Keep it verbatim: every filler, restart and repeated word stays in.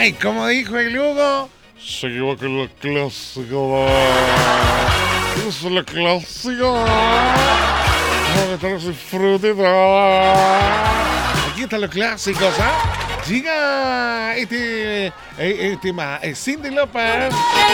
Ay, como dijo el Hugo, Se equivoca en la clásica. Es la clásica. Vamos a estar sin frutita. aquí están los clásicos, ¿ah? Llega este, eh, este tema, eh, Cyndi Lauper.